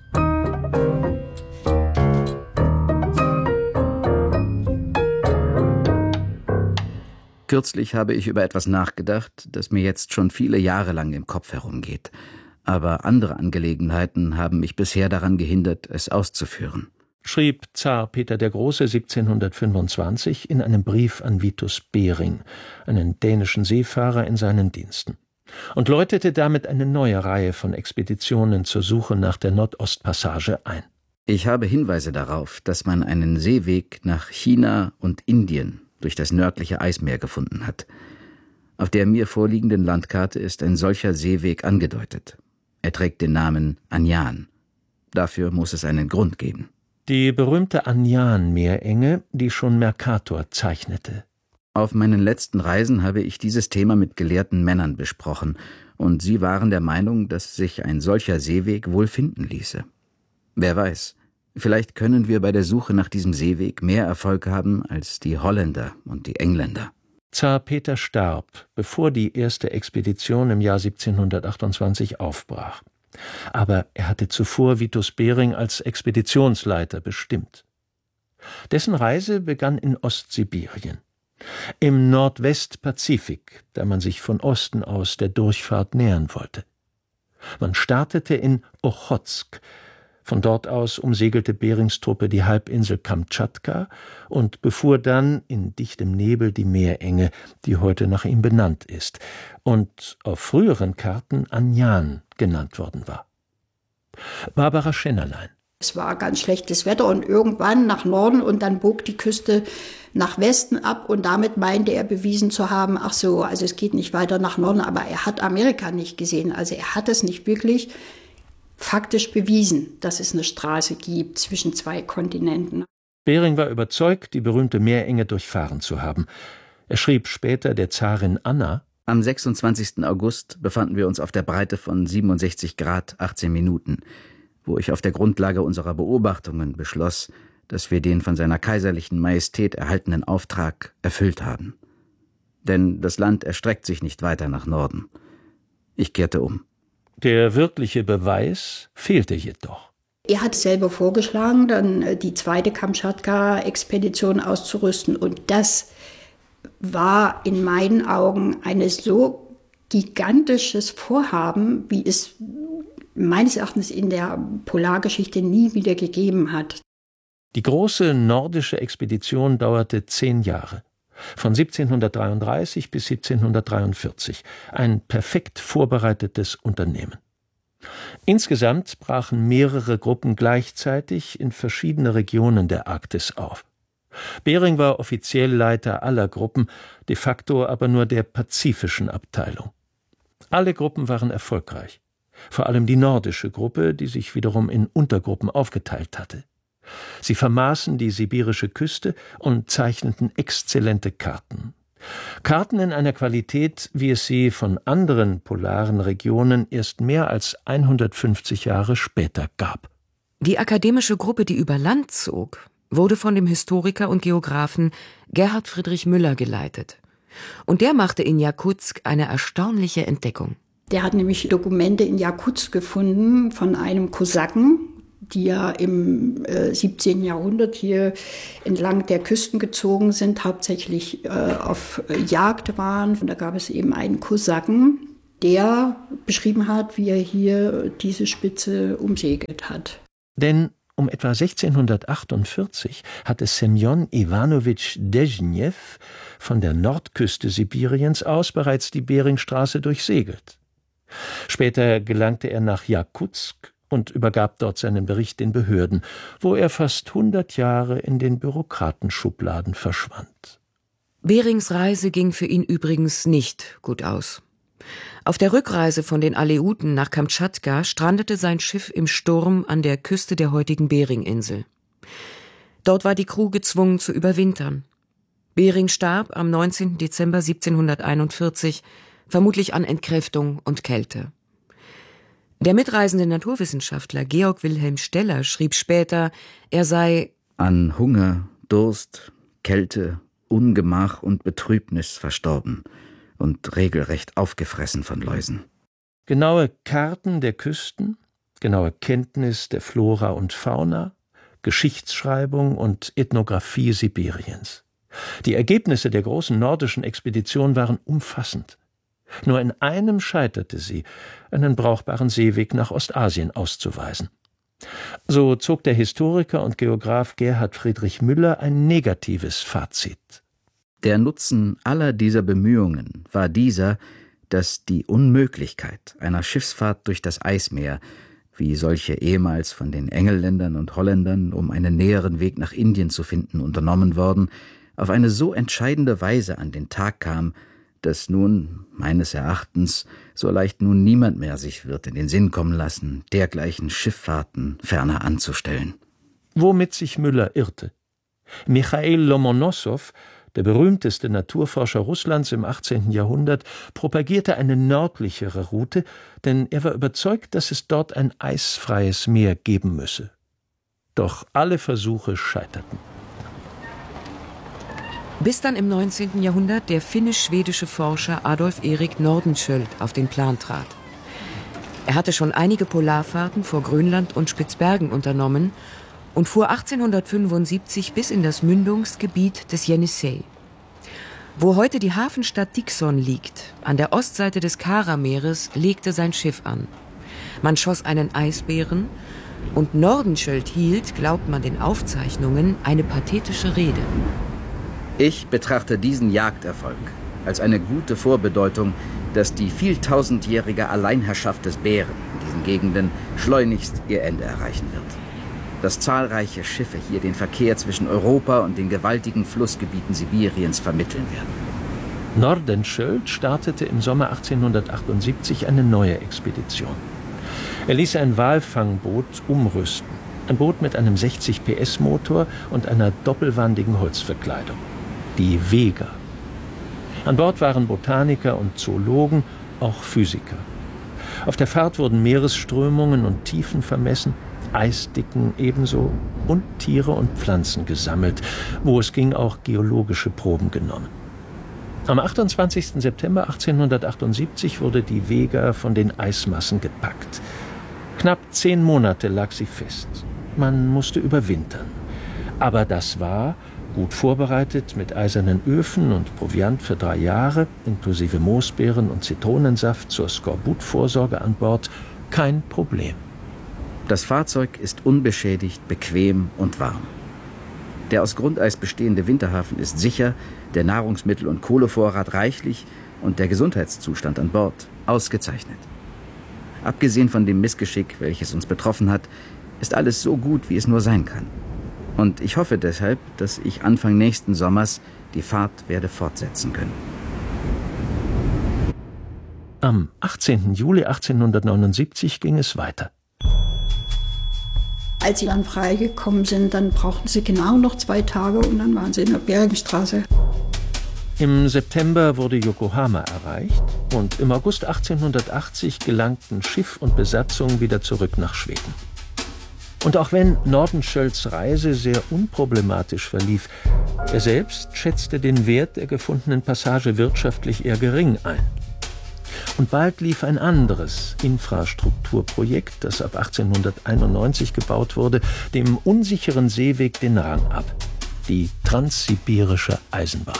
S6: Kürzlich habe ich über etwas nachgedacht, das mir jetzt schon viele Jahre lang im Kopf herumgeht. Aber andere Angelegenheiten haben mich bisher daran gehindert, es auszuführen,
S2: schrieb Zar Peter der Große 1725 in einem Brief an Vitus Bering, einen dänischen Seefahrer in seinen Diensten, und läutete damit eine neue Reihe von Expeditionen zur Suche nach der Nordostpassage ein.
S6: Ich habe Hinweise darauf, dass man einen Seeweg nach China und Indien durch das nördliche Eismeer gefunden hat. Auf der mir vorliegenden Landkarte ist ein solcher Seeweg angedeutet. Er trägt den Namen Anjan. Dafür muss es einen Grund geben.
S2: Die berühmte Anjan-Meerenge, die schon Mercator zeichnete.
S6: Auf meinen letzten Reisen habe ich dieses Thema mit gelehrten Männern besprochen, und sie waren der Meinung, dass sich ein solcher Seeweg wohl finden ließe. Wer weiß, Vielleicht können wir bei der Suche nach diesem Seeweg mehr Erfolg haben als die Holländer und die Engländer.
S2: Zar Peter starb, bevor die erste Expedition im Jahr 1728 aufbrach. Aber er hatte zuvor Vitus Bering als Expeditionsleiter bestimmt. Dessen Reise begann in Ostsibirien, im Nordwestpazifik, da man sich von Osten aus der Durchfahrt nähern wollte. Man startete in Ochotsk. Von dort aus umsegelte Berings Truppe die Halbinsel Kamtschatka und befuhr dann in dichtem Nebel die Meerenge, die heute nach ihm benannt ist und auf früheren Karten Anjan genannt worden war. Barbara Schennerlein.
S5: Es war ganz schlechtes Wetter und irgendwann nach Norden und dann bog die Küste nach Westen ab und damit meinte er bewiesen zu haben, ach so, also es geht nicht weiter nach Norden, aber er hat Amerika nicht gesehen, also er hat es nicht wirklich faktisch bewiesen, dass es eine Straße gibt zwischen zwei Kontinenten.
S2: Bering war überzeugt, die berühmte Meerenge durchfahren zu haben. Er schrieb später der Zarin Anna:
S6: Am 26. August befanden wir uns auf der Breite von 67 Grad 18 Minuten, wo ich auf der Grundlage unserer Beobachtungen beschloss, dass wir den von seiner kaiserlichen Majestät erhaltenen Auftrag erfüllt haben. Denn das Land erstreckt sich nicht weiter nach Norden. Ich kehrte um.
S2: Der wirkliche Beweis fehlte jedoch.
S5: Er hat selber vorgeschlagen, dann die zweite Kamtschatka-Expedition auszurüsten. Und das war in meinen Augen ein so gigantisches Vorhaben, wie es meines Erachtens in der Polargeschichte nie wieder gegeben hat.
S2: Die große nordische Expedition dauerte 10 Jahre. Von 1733 bis 1743, ein perfekt vorbereitetes Unternehmen. Insgesamt brachen mehrere Gruppen gleichzeitig in verschiedene Regionen der Arktis auf. Bering war offiziell Leiter aller Gruppen, de facto aber nur der pazifischen Abteilung. Alle Gruppen waren erfolgreich, vor allem die nordische Gruppe, die sich wiederum in Untergruppen aufgeteilt hatte. Sie vermaßen die sibirische Küste und zeichneten exzellente Karten. Karten in einer Qualität, wie es sie von anderen polaren Regionen erst mehr als 150 Jahre später gab.
S3: Die akademische Gruppe, die über Land zog, wurde von dem Historiker und Geographen Gerhard Friedrich Müller geleitet. Und der machte in Jakutsk eine erstaunliche Entdeckung.
S5: Der hat nämlich Dokumente in Jakutsk gefunden von einem Kosaken, die ja im 17. Jahrhundert hier entlang der Küsten gezogen sind, hauptsächlich auf Jagd waren. Und da gab es eben einen Kosaken, der beschrieben hat, wie er hier diese Spitze umsegelt hat.
S2: Denn um etwa 1648 hatte Semjon Iwanowitsch Dezhnew von der Nordküste Sibiriens aus bereits die Beringstraße durchsegelt. Später gelangte er nach Jakutsk und übergab dort seinen Bericht den Behörden, wo er fast 100 Jahre in den Bürokratenschubladen verschwand.
S3: Berings Reise ging für ihn übrigens nicht gut aus. Auf der Rückreise von den Aleuten nach Kamtschatka strandete sein Schiff im Sturm an der Küste der heutigen Beringinsel. Dort war die Crew gezwungen zu überwintern. Bering starb am 19. Dezember 1741, vermutlich an Entkräftung und Kälte. Der mitreisende Naturwissenschaftler Georg Wilhelm Steller schrieb später, er sei
S6: an Hunger, Durst, Kälte, Ungemach und Betrübnis verstorben und regelrecht aufgefressen von Läusen.
S2: Genaue Karten der Küsten, genaue Kenntnis der Flora und Fauna, Geschichtsschreibung und Ethnographie Sibiriens. Die Ergebnisse der großen nordischen Expedition waren umfassend. Nur in einem scheiterte sie, einen brauchbaren Seeweg nach Ostasien auszuweisen. So zog der Historiker und Geograph Gerhard Friedrich Müller ein negatives Fazit.
S6: Der Nutzen aller dieser Bemühungen war dieser, dass die Unmöglichkeit einer Schiffsfahrt durch das Eismeer, wie solche ehemals von den Engelländern und Holländern, um einen näheren Weg nach Indien zu finden, unternommen worden, auf eine so entscheidende Weise an den Tag kam, dass nun, meines Erachtens, so leicht nun niemand mehr sich wird in den Sinn kommen lassen, dergleichen Schifffahrten ferner anzustellen.
S2: Womit sich Müller irrte. Michail Lomonossow, der berühmteste Naturforscher Russlands im 18. Jahrhundert, propagierte eine nördlichere Route, denn er war überzeugt, dass es dort ein eisfreies Meer geben müsse. Doch alle Versuche scheiterten.
S3: Bis dann im 19. Jahrhundert der finnisch-schwedische Forscher Adolf Erik Nordenskiöld auf den Plan trat. Er hatte schon einige Polarfahrten vor Grönland und Spitzbergen unternommen und fuhr 1875 bis in das Mündungsgebiet des Jenisej. Wo heute die Hafenstadt Dikson liegt, an der Ostseite des Karameeres, legte sein Schiff an. Man schoss einen Eisbären und Nordenskiöld hielt, glaubt man den Aufzeichnungen, eine pathetische Rede.
S6: Ich betrachte diesen Jagderfolg als eine gute Vorbedeutung, dass die vieltausendjährige Alleinherrschaft des Bären in diesen Gegenden schleunigst ihr Ende erreichen wird. Dass zahlreiche Schiffe hier den Verkehr zwischen Europa und den gewaltigen Flussgebieten Sibiriens vermitteln werden.
S2: Nordenskiöld startete im Sommer 1878 eine neue Expedition. Er ließ ein Walfangboot umrüsten. Ein Boot mit einem 60 PS Motor und einer doppelwandigen Holzverkleidung. Die Vega. An Bord waren Botaniker und Zoologen, auch Physiker. Auf der Fahrt wurden Meeresströmungen und Tiefen vermessen, Eisdicken ebenso und Tiere und Pflanzen gesammelt, wo es ging, auch geologische Proben genommen. Am 28. September 1878 wurde die Vega von den Eismassen gepackt. Knapp 10 Monate lag sie fest. Man musste überwintern. Aber das war, gut vorbereitet mit eisernen Öfen und Proviant für 3 Jahre, inklusive Moosbeeren und Zitronensaft zur Skorbutvorsorge an Bord, kein Problem.
S6: Das Fahrzeug ist unbeschädigt, bequem und warm. Der aus Grundeis bestehende Winterhafen ist sicher, der Nahrungsmittel- und Kohlevorrat reichlich und der Gesundheitszustand an Bord ausgezeichnet. Abgesehen von dem Missgeschick, welches uns betroffen hat, ist alles so gut, wie es nur sein kann. Und ich hoffe deshalb, dass ich Anfang nächsten Sommers die Fahrt werde fortsetzen können.
S2: Am 18. Juli 1879 ging es weiter.
S5: Als sie dann freigekommen sind, dann brauchten sie genau noch 2 Tage und dann waren sie in der Bergenstraße.
S2: Im September wurde Yokohama erreicht und im August 1880 gelangten Schiff und Besatzung wieder zurück nach Schweden. Und auch wenn Nordenskiölds Reise sehr unproblematisch verlief, er selbst schätzte den Wert der gefundenen Passage wirtschaftlich eher gering ein. Und bald lief ein anderes Infrastrukturprojekt, das ab 1891 gebaut wurde, dem unsicheren Seeweg den Rang ab: die Transsibirische Eisenbahn.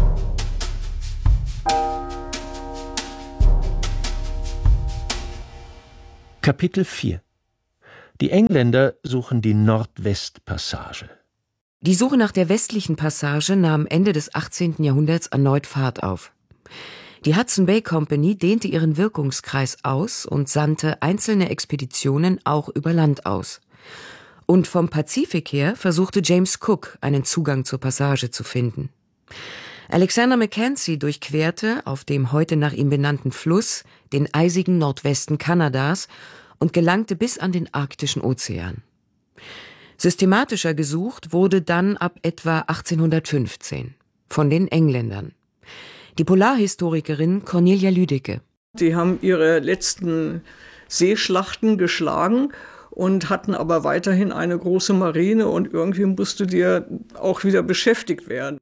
S2: Kapitel 4: Die Engländer suchen die Nordwestpassage.
S3: Die Suche nach der westlichen Passage nahm Ende des 18. Jahrhunderts erneut Fahrt auf. Die Hudson Bay Company dehnte ihren Wirkungskreis aus und sandte einzelne Expeditionen auch über Land aus. Und vom Pazifik her versuchte James Cook, einen Zugang zur Passage zu finden. Alexander Mackenzie durchquerte auf dem heute nach ihm benannten Fluss den eisigen Nordwesten Kanadas und gelangte bis an den Arktischen Ozean. Systematischer gesucht wurde dann ab etwa 1815 von den Engländern. Die Polarhistorikerin Cornelia Lüdecke.
S7: Die haben ihre letzten Seeschlachten geschlagen und hatten aber weiterhin eine große Marine und irgendwie musste die ja auch wieder beschäftigt werden.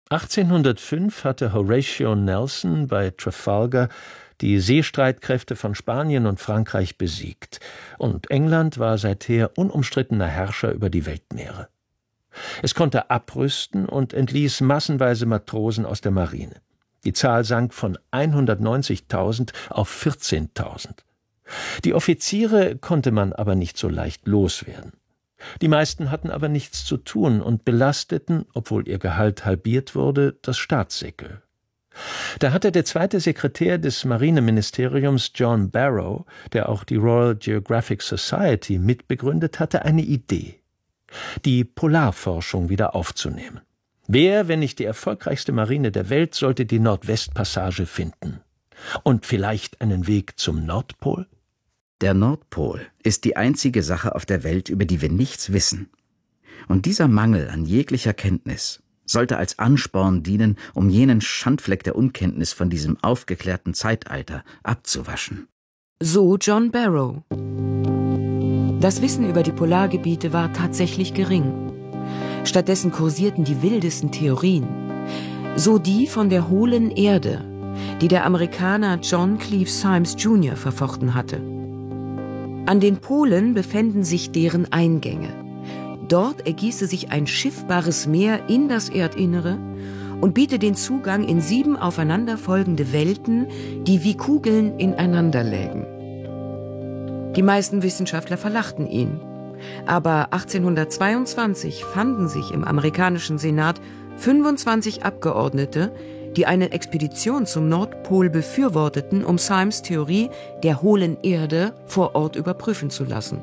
S2: 1805 hatte Horatio Nelson bei Trafalgar die Seestreitkräfte von Spanien und Frankreich besiegt, und England war seither unumstrittener Herrscher über die Weltmeere. Es konnte abrüsten und entließ massenweise Matrosen aus der Marine. Die Zahl sank von 190.000 auf 14.000. Die Offiziere konnte man aber nicht so leicht loswerden. Die meisten hatten aber nichts zu tun und belasteten, obwohl ihr Gehalt halbiert wurde, das Staatssäckel. Da hatte der zweite Sekretär des Marineministeriums, John Barrow, der auch die Royal Geographic Society mitbegründet hatte, eine Idee: die Polarforschung wieder aufzunehmen. Wer, wenn nicht die erfolgreichste Marine der Welt, sollte die Nordwestpassage finden? Und vielleicht einen Weg zum Nordpol?
S6: Der Nordpol ist die einzige Sache auf der Welt, über die wir nichts wissen. Und dieser Mangel an jeglicher Kenntnis sollte als Ansporn dienen, um jenen Schandfleck der Unkenntnis von diesem aufgeklärten Zeitalter abzuwaschen.
S3: So John Barrow. Das Wissen über die Polargebiete war tatsächlich gering. Stattdessen kursierten die wildesten Theorien. So die von der hohlen Erde, die der Amerikaner John Cleave Symmes Jr. verfochten hatte. An den Polen befänden sich deren Eingänge. Dort ergieße sich ein schiffbares Meer in das Erdinnere und biete den Zugang in 7 aufeinanderfolgende Welten, die wie Kugeln ineinander lägen. Die meisten Wissenschaftler verlachten ihn. Aber 1822 fanden sich im amerikanischen Senat 25 Abgeordnete, die eine Expedition zum Nordpol befürworteten, um Symmes' Theorie der hohlen Erde vor Ort überprüfen zu lassen.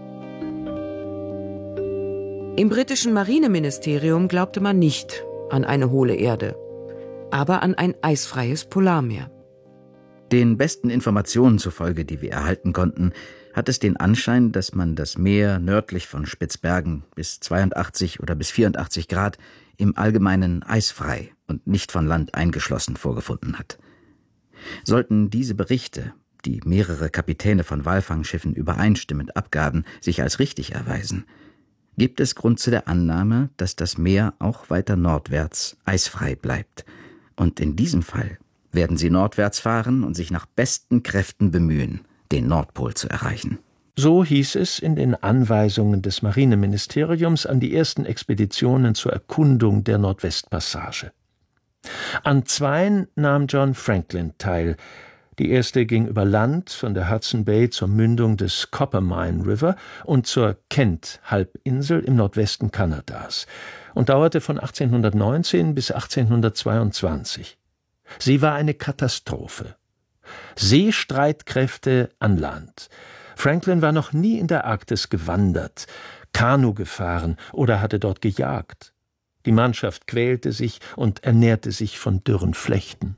S3: Im britischen Marineministerium glaubte man nicht an eine hohle Erde, aber an ein eisfreies Polarmeer.
S6: Den besten Informationen zufolge, die wir erhalten konnten, hat es den Anschein, dass man das Meer nördlich von Spitzbergen bis 82 oder bis 84 Grad im Allgemeinen eisfrei und nicht von Land eingeschlossen vorgefunden hat. Sollten diese Berichte, die mehrere Kapitäne von Walfangschiffen übereinstimmend abgaben, sich als richtig erweisen, gibt es Grund zu der Annahme, dass das Meer auch weiter nordwärts eisfrei bleibt. Und in diesem Fall werden sie nordwärts fahren und sich nach besten Kräften bemühen, den Nordpol zu erreichen.
S2: So hieß es in den Anweisungen des Marineministeriums an die ersten Expeditionen zur Erkundung der Nordwestpassage. An 2 nahm John Franklin teil. Die erste ging über Land von der Hudson Bay zur Mündung des Coppermine River und zur Kent-Halbinsel im Nordwesten Kanadas und dauerte von 1819 bis 1822. Sie war eine Katastrophe. Seestreitkräfte an Land. Franklin war noch nie in der Arktis gewandert, Kanu gefahren oder hatte dort gejagt. Die Mannschaft quälte sich und ernährte sich von dürren Flechten.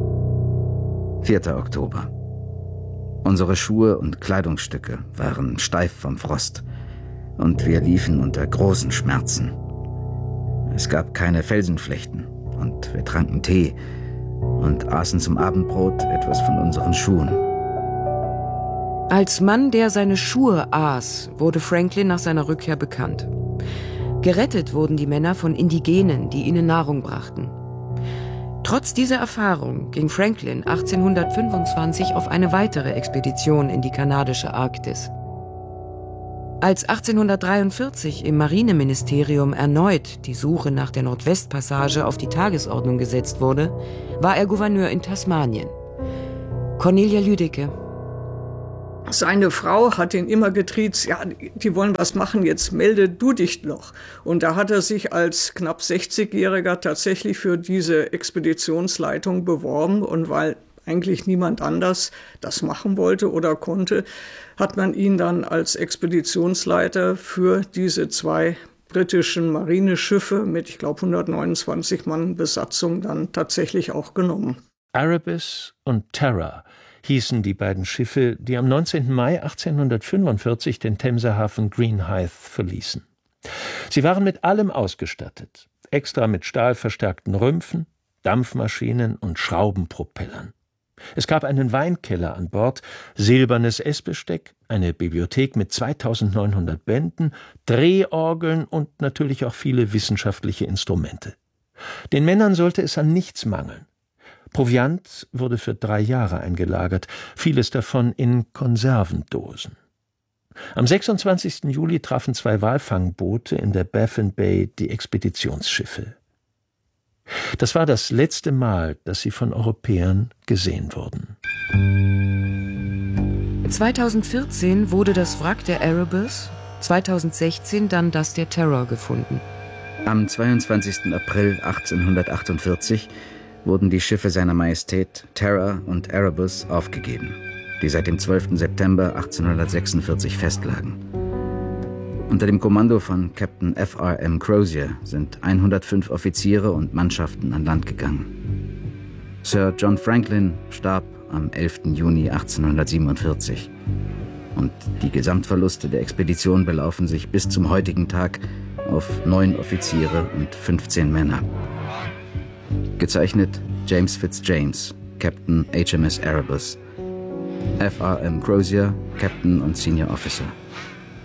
S6: 4. Oktober. Unsere Schuhe und Kleidungsstücke waren steif vom Frost und wir liefen unter großen Schmerzen. Es gab keine Felsenflechten und wir tranken Tee und aßen zum Abendbrot etwas von unseren Schuhen.
S3: Als Mann, der seine Schuhe aß, wurde Franklin nach seiner Rückkehr bekannt. Gerettet wurden die Männer von Indigenen, die ihnen Nahrung brachten. Trotz dieser Erfahrung ging Franklin 1825 auf eine weitere Expedition in die kanadische Arktis. Als 1843 im Marineministerium erneut die Suche nach der Nordwestpassage auf die Tagesordnung gesetzt wurde, war er Gouverneur in Tasmanien. Cornelia Lüdecke.
S7: Seine Frau hat ihn immer getriezt, ja, die wollen was machen, jetzt melde du dich noch. Und da hat er sich als knapp 60-Jähriger tatsächlich für diese Expeditionsleitung beworben. Und weil eigentlich niemand anders das machen wollte oder konnte, hat man ihn dann als Expeditionsleiter für diese 2 britischen Marineschiffe mit, ich glaube, 129 Mann Besatzung dann tatsächlich auch genommen.
S2: Erebus und Terror hießen die beiden Schiffe, die am 19. Mai 1845 den Themsehafen Greenhithe verließen. Sie waren mit allem ausgestattet, extra mit stahlverstärkten Rümpfen, Dampfmaschinen und Schraubenpropellern. Es gab einen Weinkeller an Bord, silbernes Essbesteck, eine Bibliothek mit 2900 Bänden, Drehorgeln und natürlich auch viele wissenschaftliche Instrumente. Den Männern sollte es an nichts mangeln. Proviant wurde für 3 Jahre eingelagert, vieles davon in Konservendosen. Am 26. Juli trafen 2 Walfangboote in der Baffin Bay die Expeditionsschiffe. Das war das letzte Mal, dass sie von Europäern gesehen wurden.
S3: 2014 wurde das Wrack der Erebus, 2016 dann das der Terror gefunden.
S6: Am 22. April 1848 wurden die Schiffe seiner Majestät Terror und Erebus aufgegeben, die seit dem 12. September 1846 festlagen. Unter dem Kommando von Captain F.R.M. Crozier sind 105 Offiziere und Mannschaften an Land gegangen. Sir John Franklin starb am 11. Juni 1847 und die Gesamtverluste der Expedition belaufen sich bis zum heutigen Tag auf 9 Offiziere und 15 Männer. Gezeichnet James Fitzjames, Captain HMS Erebus. F.R.M. Crozier, Captain und Senior Officer.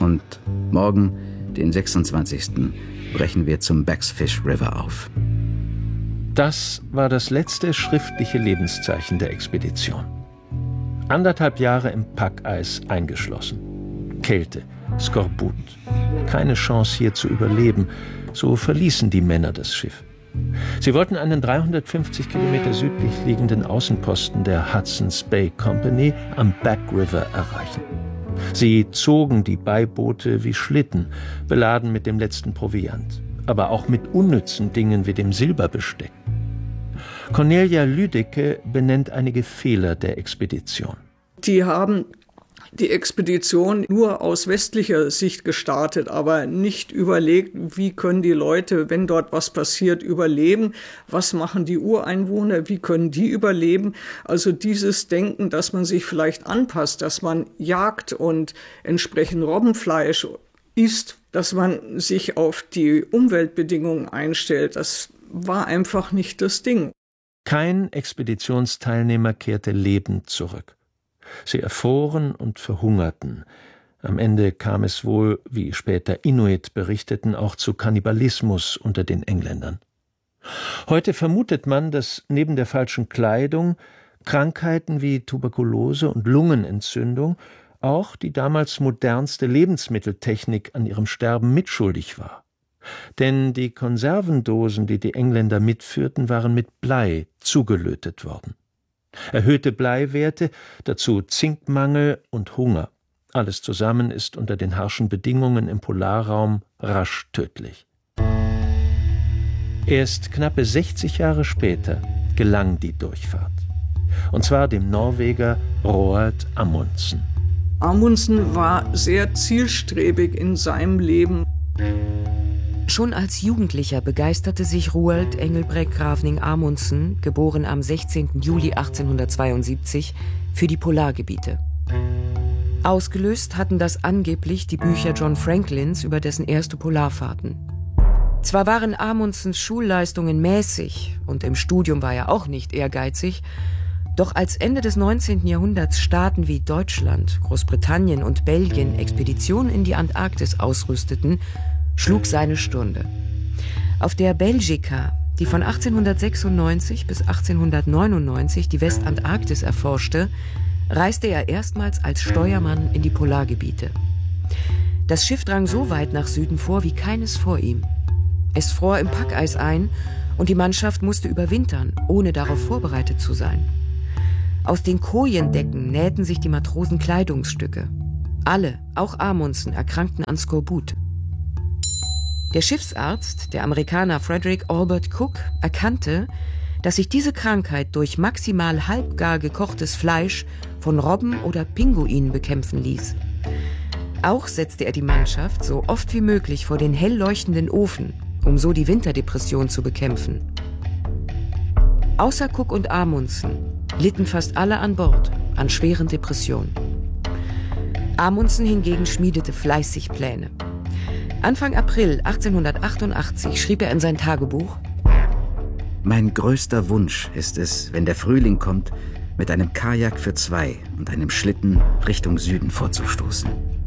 S6: Und morgen, den 26., brechen wir zum Backsfish River auf.
S2: Das war das letzte schriftliche Lebenszeichen der Expedition. 1,5 Jahre im Packeis eingeschlossen. Kälte, Skorbut. Keine Chance hier zu überleben. So verließen die Männer das Schiff. Sie wollten einen 350 Kilometer südlich liegenden Außenposten der Hudson's Bay Company am Back River erreichen. Sie zogen die Beiboote wie Schlitten, beladen mit dem letzten Proviant, aber auch mit unnützen Dingen wie dem Silberbesteck. Cornelia Lüdecke benennt einige Fehler der Expedition.
S7: Die haben die Expedition nur aus westlicher Sicht gestartet, aber nicht überlegt, wie können die Leute, wenn dort was passiert, überleben? Was machen die Ureinwohner? Wie können die überleben? Also dieses Denken, dass man sich vielleicht anpasst, dass man jagt und entsprechend Robbenfleisch isst, dass man sich auf die Umweltbedingungen einstellt, das war einfach nicht das Ding.
S2: Kein Expeditionsteilnehmer kehrte lebend zurück. Sie erfroren und verhungerten. Am Ende kam es wohl, wie später Inuit berichteten, auch zu Kannibalismus unter den Engländern. Heute vermutet man, dass neben der falschen Kleidung Krankheiten wie Tuberkulose und Lungenentzündung auch die damals modernste Lebensmitteltechnik an ihrem Sterben mitschuldig war. Denn die Konservendosen, die die Engländer mitführten, waren mit Blei zugelötet worden. Erhöhte Bleiwerte, dazu Zinkmangel und Hunger. Alles zusammen ist unter den harschen Bedingungen im Polarraum rasch tödlich. Erst knappe 60 Jahre später gelang die Durchfahrt. Und zwar dem Norweger Roald Amundsen.
S7: Amundsen war sehr zielstrebig in seinem Leben.
S3: Schon als Jugendlicher begeisterte sich Roald Engelbrekt Gravning Amundsen, geboren am 16. Juli 1872, für die Polargebiete. Ausgelöst hatten das angeblich die Bücher John Franklins über dessen erste Polarfahrten. Zwar waren Amundsens Schulleistungen mäßig und im Studium war er auch nicht ehrgeizig, doch als Ende des 19. Jahrhunderts Staaten wie Deutschland, Großbritannien und Belgien Expeditionen in die Antarktis ausrüsteten, schlug seine Stunde. Auf der Belgica, die von 1896 bis 1899 die Westantarktis erforschte, reiste er erstmals als Steuermann in die Polargebiete. Das Schiff drang so weit nach Süden vor wie keines vor ihm. Es fror im Packeis ein und die Mannschaft musste überwintern, ohne darauf vorbereitet zu sein. Aus den Kojendecken nähten sich die Matrosen Kleidungsstücke. Alle, auch Amundsen, erkrankten an Skorbut. Der Schiffsarzt, der Amerikaner Frederick Albert Cook, erkannte, dass sich diese Krankheit durch maximal halbgar gekochtes Fleisch von Robben oder Pinguinen bekämpfen ließ. Auch setzte er die Mannschaft so oft wie möglich vor den hell leuchtenden Ofen, um so die Winterdepression zu bekämpfen. Außer Cook und Amundsen litten fast alle an Bord an schweren Depressionen. Amundsen hingegen schmiedete fleißig Pläne. Anfang April 1888 schrieb er in sein Tagebuch:
S6: Mein größter Wunsch ist es, wenn der Frühling kommt, mit einem Kajak für 2 und einem Schlitten Richtung Süden vorzustoßen.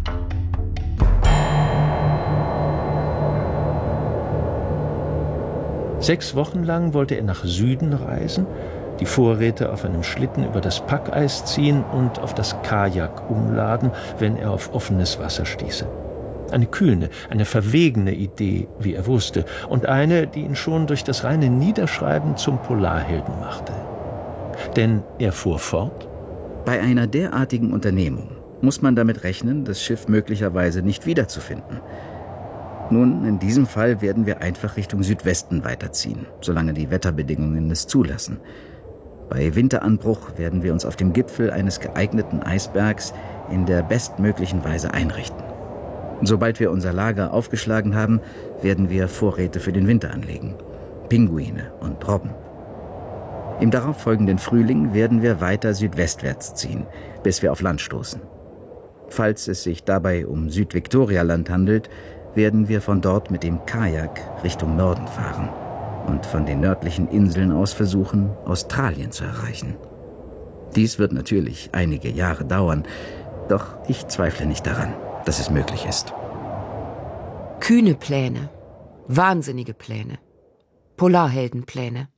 S2: Sechs Wochen lang wollte er nach Süden reisen, die Vorräte auf einem Schlitten über das Packeis ziehen und auf das Kajak umladen, wenn er auf offenes Wasser stieße. Eine kühne, eine verwegene Idee, wie er wusste, und eine, die ihn schon durch das reine Niederschreiben zum Polarhelden machte. Denn er fuhr fort:
S6: Bei einer derartigen Unternehmung muss man damit rechnen, das Schiff möglicherweise nicht wiederzufinden. Nun, in diesem Fall werden wir einfach Richtung Südwesten weiterziehen, solange die Wetterbedingungen es zulassen. Bei Winteranbruch werden wir uns auf dem Gipfel eines geeigneten Eisbergs in der bestmöglichen Weise einrichten. Sobald wir unser Lager aufgeschlagen haben, werden wir Vorräte für den Winter anlegen. Pinguine und Robben. Im darauffolgenden Frühling werden wir weiter südwestwärts ziehen, bis wir auf Land stoßen. Falls es sich dabei um Südviktorialand handelt, werden wir von dort mit dem Kajak Richtung Norden fahren und von den nördlichen Inseln aus versuchen, Australien zu erreichen. Dies wird natürlich einige Jahre dauern, doch ich zweifle nicht daran. dass es möglich ist.
S3: Kühne Pläne, wahnsinnige Pläne, Polarheldenpläne.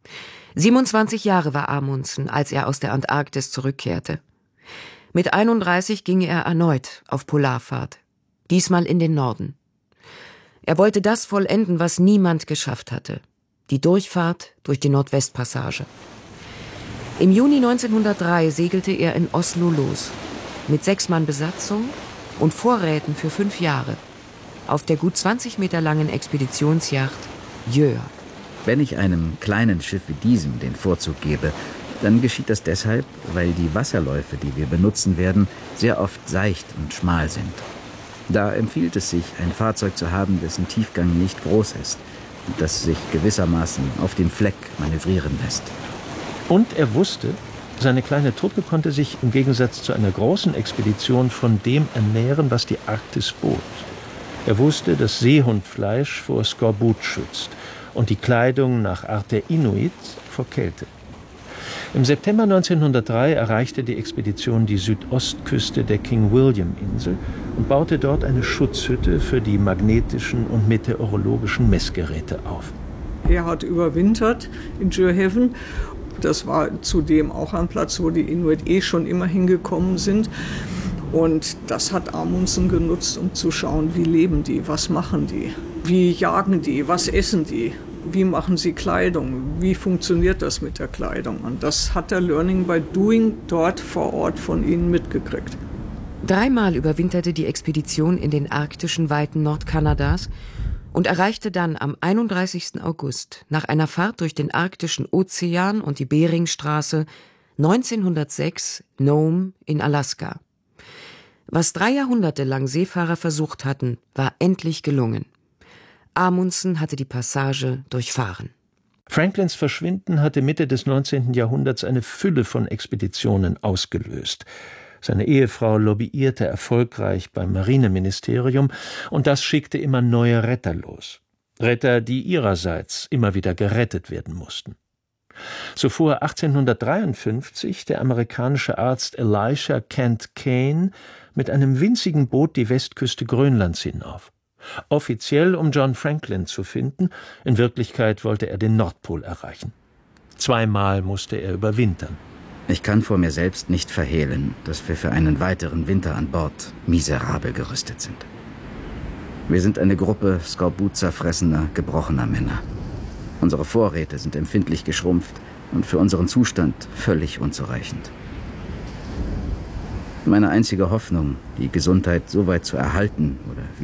S3: 27 Jahre war Amundsen, als er aus der Antarktis zurückkehrte. Mit 31 ging er erneut auf Polarfahrt, diesmal in den Norden. Er wollte das vollenden, was niemand geschafft hatte: die Durchfahrt durch die Nordwestpassage. Im Juni 1903 segelte er in Oslo los, mit 6 Mann Besatzung und Vorräten für 5 Jahre, auf der gut 20 Meter langen Expeditionsjacht Gjør.
S6: Wenn ich einem kleinen Schiff wie diesem den Vorzug gebe, dann geschieht das deshalb, weil die Wasserläufe, die wir benutzen werden, sehr oft seicht und schmal sind. Da empfiehlt es sich, ein Fahrzeug zu haben, dessen Tiefgang nicht groß ist und das sich gewissermaßen auf dem Fleck manövrieren lässt.
S2: Und er wusste, seine kleine Truppe konnte sich im Gegensatz zu einer großen Expedition von dem ernähren, was die Arktis bot. Er wusste, dass Seehundfleisch vor Skorbut schützt und die Kleidung nach Art der Inuit vor Kälte. Im September 1903 erreichte die Expedition die Südostküste der King William-Insel und baute dort eine Schutzhütte für die magnetischen und meteorologischen Messgeräte auf.
S7: Er hat überwintert in Gjørheven. Das war zudem auch ein Platz, wo die Inuit schon immer hingekommen sind. Und das hat Amundsen genutzt, um zu schauen, wie leben die, was machen die, wie jagen die, was essen die, wie machen sie Kleidung, wie funktioniert das mit der Kleidung. Und das hat er Learning by Doing dort vor Ort von ihnen mitgekriegt.
S3: 3-mal überwinterte die Expedition in den arktischen Weiten Nordkanadas und erreichte dann am 31. August nach einer Fahrt durch den arktischen Ozean und die Beringstraße 1906 Nome in Alaska. Was 3 Jahrhunderte lang Seefahrer versucht hatten, war endlich gelungen. Amundsen hatte die Passage durchfahren.
S2: Franklins Verschwinden hatte Mitte des 19. Jahrhunderts eine Fülle von Expeditionen ausgelöst. Seine Ehefrau lobbyierte erfolgreich beim Marineministerium und das schickte immer neue Retter los. Retter, die ihrerseits immer wieder gerettet werden mussten. So fuhr 1853 der amerikanische Arzt Elisha Kent Kane mit einem winzigen Boot die Westküste Grönlands hinauf. Offiziell, um John Franklin zu finden, in Wirklichkeit wollte er den Nordpol erreichen. 2-mal musste er überwintern.
S6: Ich kann vor mir selbst nicht verhehlen, dass wir für einen weiteren Winter an Bord miserabel gerüstet sind. Wir sind eine Gruppe Skorbut-zerfressener, gebrochener Männer. Unsere Vorräte sind empfindlich geschrumpft und für unseren Zustand völlig unzureichend. Meine einzige Hoffnung, die Gesundheit so weit zu erhalten oder